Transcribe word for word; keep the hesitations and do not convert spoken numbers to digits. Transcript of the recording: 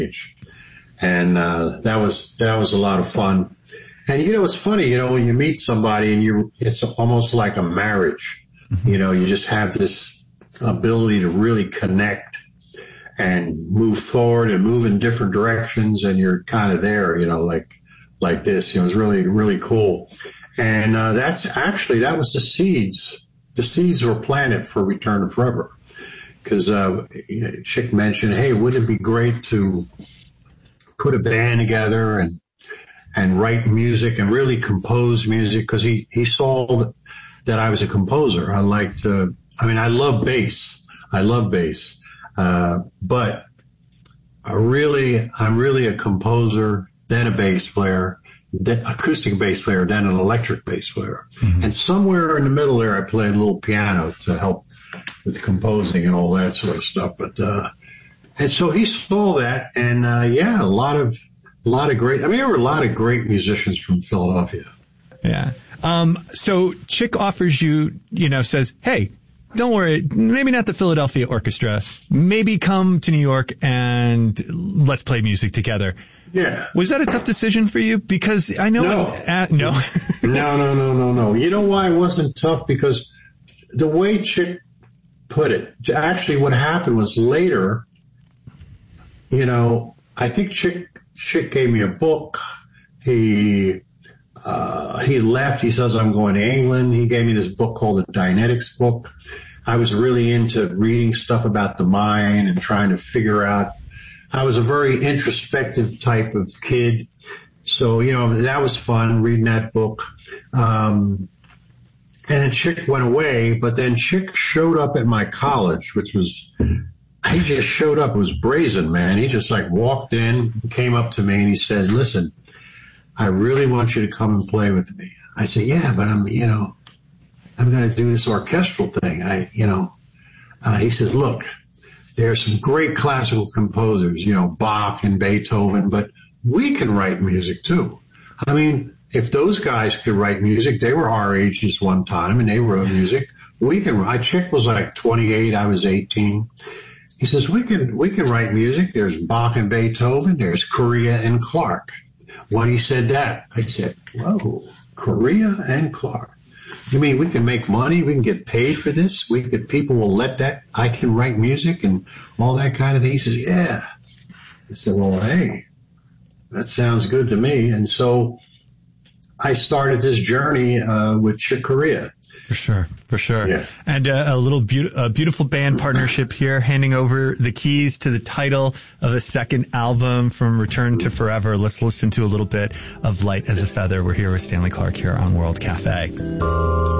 And uh, that was that was a lot of fun. And, you know, it's funny, you know, when you meet somebody and you, it's almost like a marriage. Mm-hmm. You know, you just have this ability to really connect and move forward and move in different directions. And you're kind of there, you know, like like this. You know, it was really, really cool. And uh, that's actually, that was the seeds. The seeds were planted for Return to Forever. Because uh, Chick mentioned, hey, wouldn't it be great to put a band together and and write music and really compose music? Because he, he saw that I was a composer. I liked, uh, I mean, I love bass. I love bass. Uh, but I really, I'm really a composer, then a bass player, then acoustic bass player, then an electric bass player. Mm-hmm. And somewhere in the middle there, I played a little piano to help with composing and all that sort of stuff. But, uh, and so he saw that, and, uh, yeah, a lot of, a lot of great, I mean, there were a lot of great musicians from Philadelphia. Yeah. Um, so Chick offers you, you know, says, hey, don't worry, maybe not the Philadelphia Orchestra, maybe come to New York and let's play music together. Yeah. Was that a tough decision for you? Because I know. No. Uh, no. no, no, no, no, no. You know why it wasn't tough? Because the way Chick put it, actually what happened was later, you know, I think Chick, Chick gave me a book. He, uh, he left. He says, I'm going to England. He gave me this book called the Dynetics book. I was really into reading stuff about the mind and trying to figure out. I was a very introspective type of kid. So, you know, that was fun reading that book. Um, and then Chick went away, but then Chick showed up at my college, which was, he just showed up. It was brazen, man. He just like walked in, came up to me and he says, listen, I really want you to come and play with me. I said, yeah, but I'm, you know, I'm going to do this orchestral thing. I, you know, uh, he says, look, there's some great classical composers, you know, Bach and Beethoven, but we can write music too. I mean, if those guys could write music, they were our ages one time and they wrote music. We can write. Chick was like twenty-eight. I was eighteen. He says, we can, we can write music. There's Bach and Beethoven. There's Correa and Clark. When he said that, I said, whoa, Correa and Clark. You mean we can make money? We can get paid for this? We could, people will let that, I can write music and all that kind of thing. He says, yeah. I said, well, hey, that sounds good to me. And so I started this journey uh, with Chick Corea. For sure, for sure. Yeah. And uh, a little be- a beautiful band partnership here, handing over the keys to the title of a second album from Return to Forever. Let's listen to a little bit of Light as a Feather. We're here with Stanley Clarke here on World Cafe.